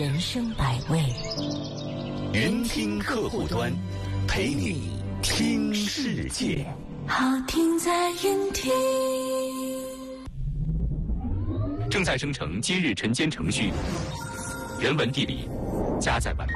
人生百味。 云听客户端，陪你听世界。 好听在云听。 正在生成今日晨间程序，人文地理加载完毕。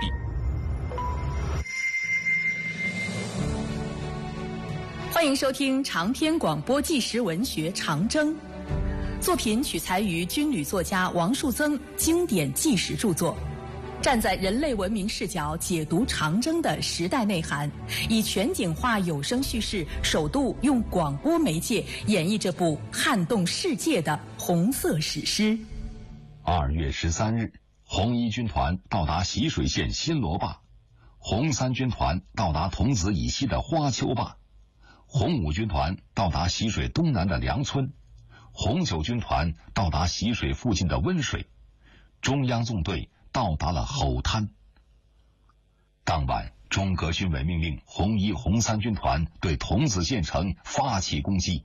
欢迎收听长篇广播纪实文学《长征》，作品取材于军旅作家王树增经典纪实著作，站在人类文明视角解读长征的时代内涵，以全景化有声叙事，首度用广播媒介演绎这部撼动世界的红色史诗。 2月13日，红一军团到达习水县新罗坝，红三军团到达桐梓以西的花丘坝，红五军团到达习水东南的梁村，红九军团到达习水附近的温水，中央纵队到达了吼滩。当晚，中革军委命令红一、红三军团对桐梓县城发起攻击。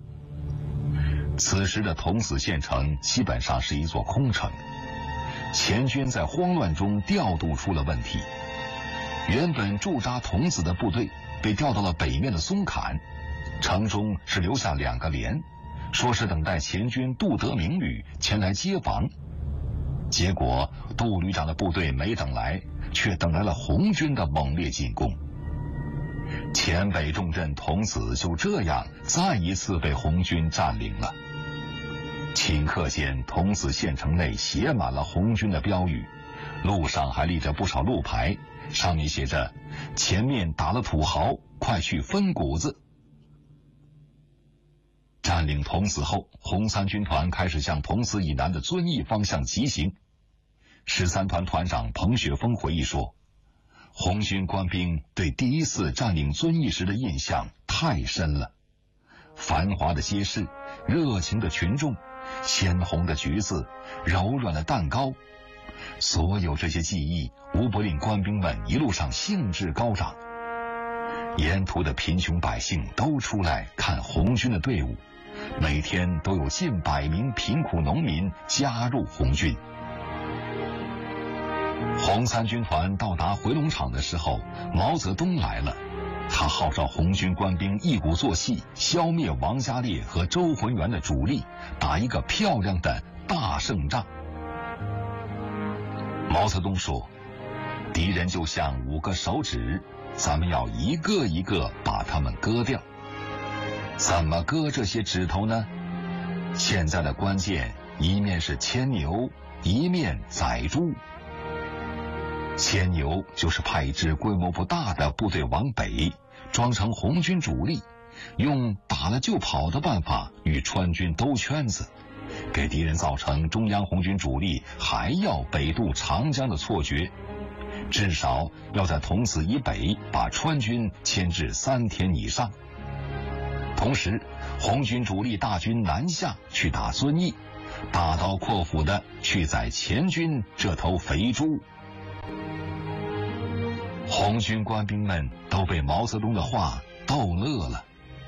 此时的桐梓县城基本上是一座空城，前军在慌乱中调度出了问题。原本驻扎桐梓的部队被调到了北面的松坎，城中是留下2个连，说是等待前军杜德明旅前来接防。结果杜旅长的部队没等来，却等来了红军的猛烈进攻。黔北重镇桐梓就这样再一次被红军占领了。顷刻间，桐梓县城内写满了红军的标语，路上还立着不少路牌，上面写着“前面打了土豪，快去分谷子”。占领桐梓后，红三军团开始向桐梓以南的遵义方向急行。13团团长彭雪枫回忆说，红军官兵对第一次占领遵义时的印象太深了，繁华的街市，热情的群众，鲜红的橘子，柔软的蛋糕，所有这些记忆无不令官兵们一路上兴致高涨。沿途的贫穷百姓都出来看红军的队伍，每天都有近100名贫苦农民加入红军。红三军团到达回龙场的时候，毛泽东来了，他号召红军官兵一鼓作气，消灭王家烈和周浑元的主力，打一个漂亮的大胜仗。毛泽东说，敌人就像5个手指，咱们要一个一个把它们割掉。怎么割这些指头呢？现在的关键，一面是牵牛，一面宰猪。牵牛就是派一支规模不大的部队往北，装成红军主力，用打了就跑的办法与川军兜圈子，给敌人造成中央红军主力还要北渡长江的错觉，至少要在桐梓以北把川军牵制3天以上。同时，红军主力大军南下去打遵义，大刀阔斧的去宰前军这头肥猪。红军官兵们都被毛泽东的话逗乐了。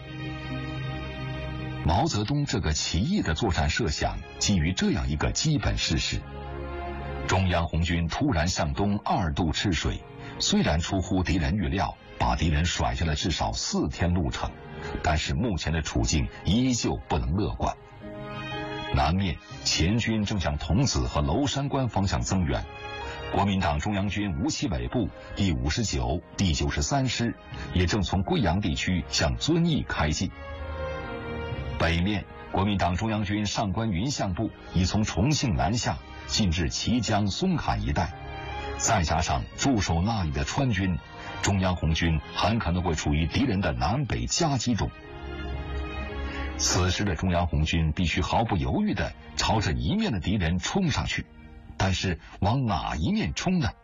毛泽东这个奇异的作战设想基于这样一个基本事实：中央红军突然向东2渡赤水，虽然出乎敌人预料，把敌人甩下了至少4天路程，但是目前的处境依旧不能乐观。南面前军正向桐梓和娄山关方向增援，国民党中央军吴奇伟部第59、第93师也正从贵阳地区向遵义开进。北面，国民党中央军上官云相部已从重庆南下，进至綦江、松坎一带，再加上驻守那里的川军，中央红军很可能会处于敌人的南北夹击中。此时的中央红军必须毫不犹豫地朝着一面的敌人冲上去，但是往哪一面冲呢？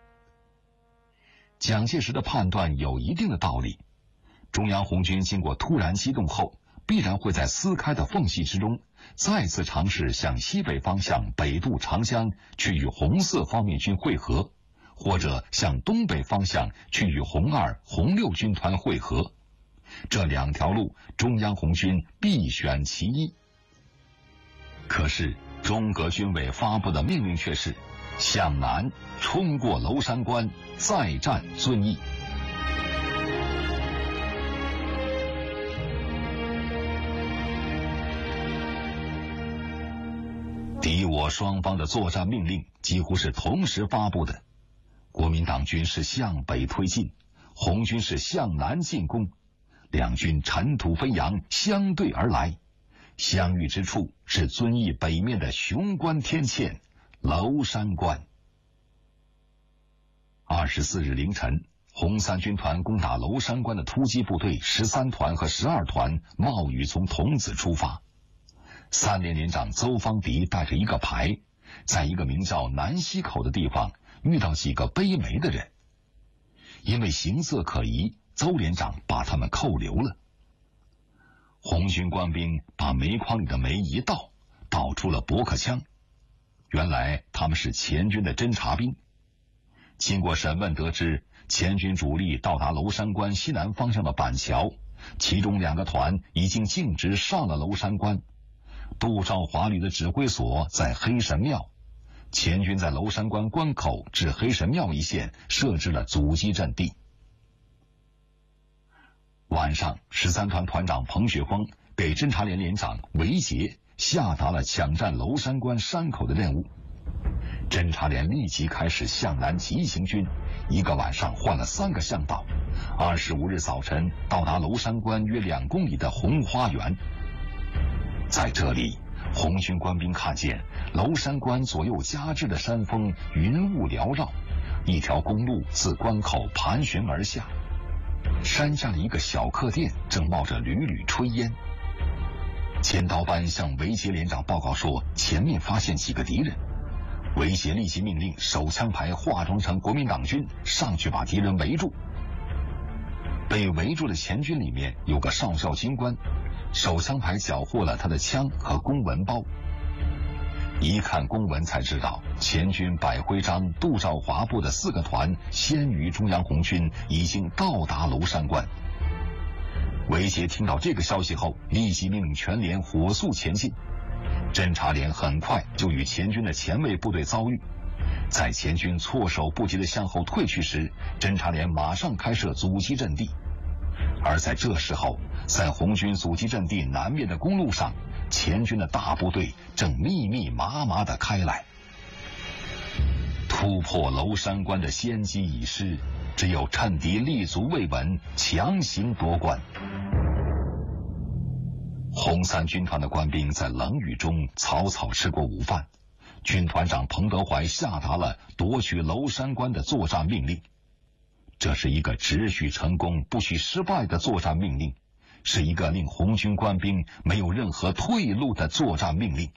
蒋介石的判断有一定的道理，中央红军经过突然机动后，必然会在撕开的缝隙之中再次尝试向西北方向北渡长江去与红四方面军会合，或者向东北方向去与红2、红6军团会合。这2条路，中央红军必选其一。可是中革军委发布的命令却是向南冲过娄山关，再战遵义。敌我双方的作战命令几乎是同时发布的，国民党军是向北推进，红军是向南进攻，两军尘土飞扬，相对而来，相遇之处是遵义北面的雄关天堑娄山关。24日凌晨，红三军团攻打娄山关的突击部队13团和12团冒雨从桐梓出发。3连连长邹方迪带着一个排，在一个名叫南溪口的地方遇到几个背煤的人，因为形色可疑，邹连长把他们扣留了。红军官兵把煤筐里的煤一倒，倒出了驳壳枪，原来他们是前军的侦察兵。经过审问得知，前军主力到达娄山关西南方向的板桥，其中2个团已经径直上了娄山关。杜兆华旅的指挥所在黑神庙，前军在娄山关关口至黑神庙一线设置了阻击阵地。晚上，13团团长彭雪枫给侦察连连长韦杰下达了抢占娄山关山口的任务。侦察连立即开始向南急行军，一个晚上换了3个向导。25日早晨到达娄山关约2公里的红花园。在这里，红军官兵看见娄山关左右夹峙的山峰云雾缭绕，一条公路自关口盘旋而下，山下的一个小客店正冒着缕缕炊烟。尖刀班向韦杰连长报告说，前面发现几个敌人。韦杰立即命令手枪排化妆成国民党军上去把敌人围住。被围住的前军里面有个少校军官，手枪排缴获了他的枪和公文包。一看公文才知道，前军百辉章、杜兆华部的4个团先于中央红军已经到达娄山关。韦杰听到这个消息后，立即命令全连火速前进。侦察连很快就与前军的前卫部队遭遇，在前军措手不及的向后退去时，侦察连马上开设阻击阵地。而在这时候，在红军阻击阵地南面的公路上，前军的大部队正密密麻麻地开来。突破娄山关的先机已失，只有趁敌立足未稳，强行夺关。红三军团的官兵在冷雨中草草吃过午饭，军团长彭德怀下达了夺取娄山关的作战命令。这是一个只许成功不许失败的作战命令，是一个令红军官兵没有任何退路的作战命令。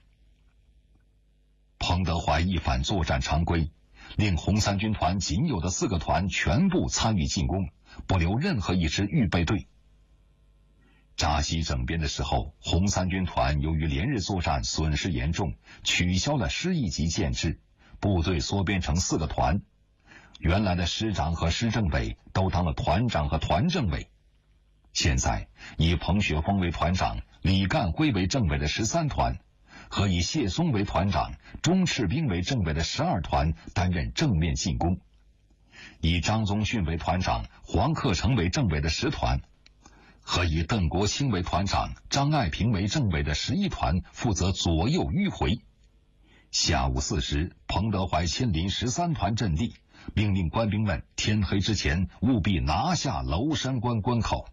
彭德怀一反作战常规，令红三军团仅有的4个团全部参与进攻，不留任何一支预备队。扎西整编的时候，红三军团由于连日作战损失严重，取消了师一级建制，部队缩编成4个团。原来的师长和师政委都当了团长和团政委。现在以彭雪枫为团长、李干辉为政委的13团，和以谢松为团长、钟赤兵为政委的12团担任正面进攻，以张宗逊为团长、黄克诚为政委的10团，和以邓国清为团长、张爱萍为政委的11团负责左右迂回。下午4时，彭德怀亲临13团阵地，命令官兵们天黑之前务必拿下娄山关关口。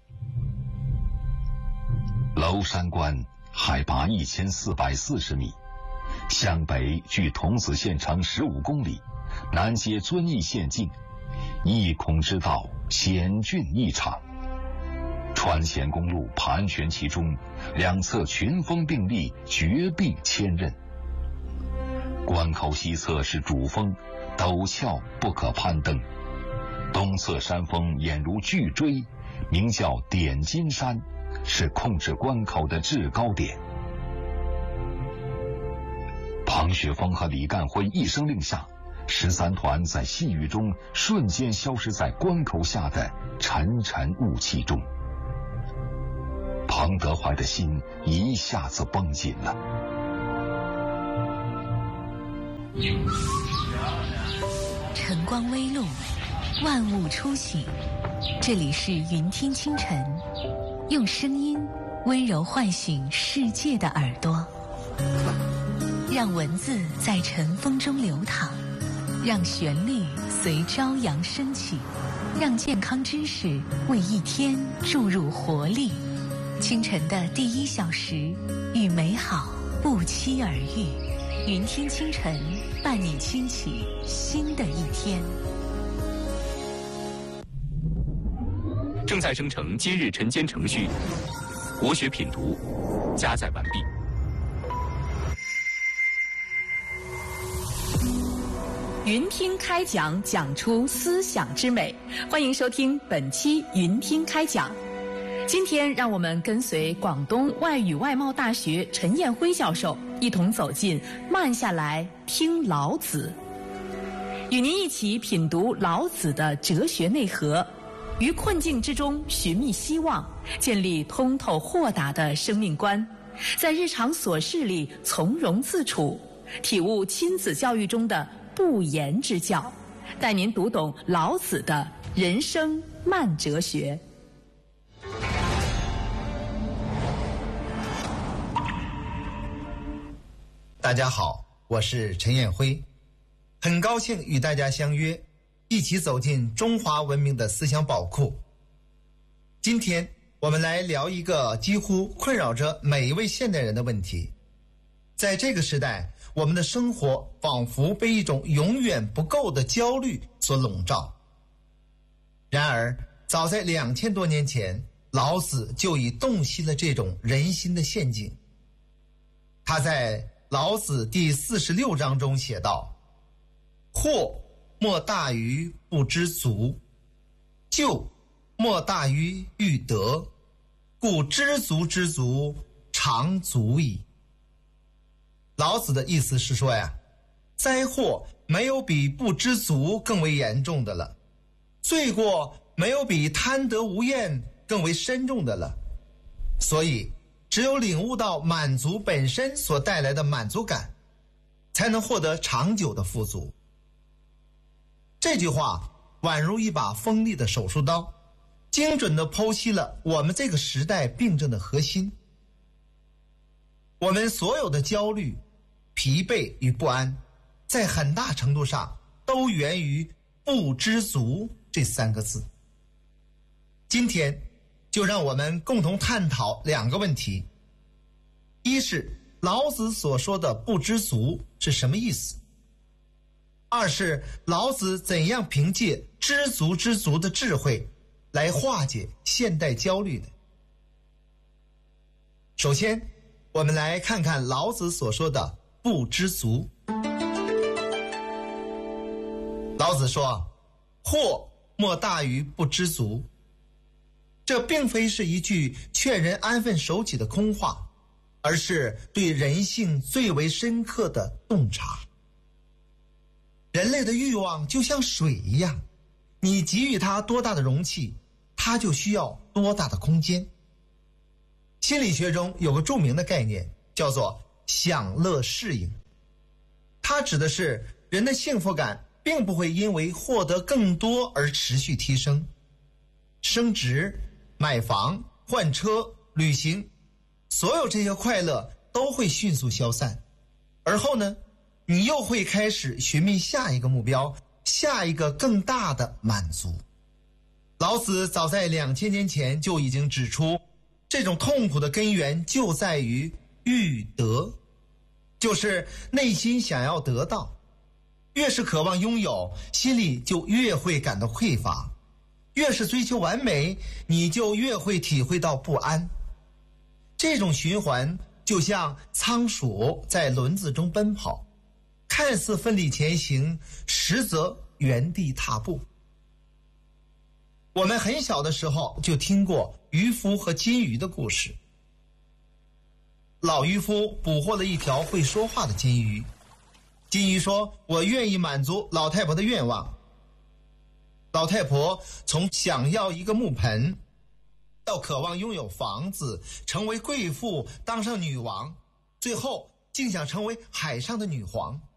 娄山关海拔1440米，向北距桐梓县城15公里，南接遵义县境，一孔之道，险峻异常。川咸公路盘旋其中，两侧群峰并立，绝壁千仞。关口西侧是主峰，陡峭不可攀登，东侧山峰俨如巨锥，名叫点金山，是控制关口的制高点。庞雪枫和李干辉一声令下，13团在细雨中瞬间消失在关口下的沉沉雾气中。彭德怀的心一下子绷紧了。 晨光微露，万物初醒。这里是云听清晨，用声音温柔唤醒世界的耳朵，让文字在晨风中流淌，让旋律随朝阳升起，让健康知识为一天注入活力。清晨的第1小时，与美好不期而遇。云听清晨，伴你轻启新的一天。 正在生成今日晨间程序，国学品读加载完毕。 云听开讲，讲出思想之美。欢迎收听本期云听开讲。今天让我们跟随广东外语外贸大学陈彦辉教授一同走进慢下来听老子，与您一起品读老子的哲学内核，于困境之中寻觅希望，建立通透豁达的生命观，在日常琐事里从容自处，体悟亲子教育中的不言之教，带您读懂老子的人生慢哲学。 大家好，我是陈彦辉，很高兴与大家相约，一起走进中华文明的思想宝库。今天我们来聊一个几乎困扰着每一位现代人的问题。在这个时代，我们的生活仿佛被一种永远不够的焦虑所笼罩。然而，早在2000多年前，老子就已洞悉了这种人心的陷阱。他在老子第46章中写道：祸莫大于不知足，咎莫大于欲得，故知足之足，常足矣。老子的意思是说呀，灾祸没有比不知足更为严重的了，罪过没有比贪得无厌更为深重的了，所以只有领悟到满足本身所带来的满足感，才能获得长久的富足。这句话宛如一把锋利的手术刀，精准地剖析了我们这个时代病症的核心。我们所有的焦虑、疲惫与不安，在很大程度上都源于不知足这3个字。今天就让我们共同探讨2个问题。一是老子所说的不知足是什么意思？二是老子怎样凭借知足之足的智慧来化解现代焦虑的。首先，我们来看看老子所说的不知足。老子说，祸莫大于不知足。这并非是一句劝人安分守己的空话，而是对人性最为深刻的洞察。人类的欲望就像水一样，你给予它多大的容器，它就需要多大的空间。心理学中有个著名的概念，叫做享乐适应。它指的是人的幸福感并不会因为获得更多而持续提升。升职、买房、换车、旅行，所有这些快乐都会迅速消散。而后呢，你又会开始寻觅下一个目标，下一个更大的满足。老子早在2000年前就已经指出，这种痛苦的根源就在于欲得，就是内心想要得到。越是渴望拥有，心里就越会感到匮乏；越是追求完美，你就越会体会到不安。这种循环就像仓鼠在轮子中奔跑，看似奋力前行，实则原地踏步。我们很小的时候就听过渔夫和金鱼的故事。老渔夫捕获了一条会说话的金鱼，金鱼说：“我愿意满足老太婆的愿望。”老太婆从想要一个木盆，到渴望拥有房子，成为贵妇，当上女王，最后竟想成为海上的女皇。